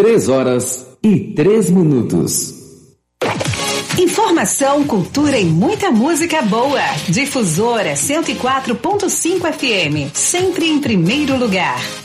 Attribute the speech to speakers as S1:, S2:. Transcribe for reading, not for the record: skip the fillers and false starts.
S1: 3h03.
S2: Informação, cultura e muita música boa. Difusora 104.5 FM, sempre em primeiro lugar.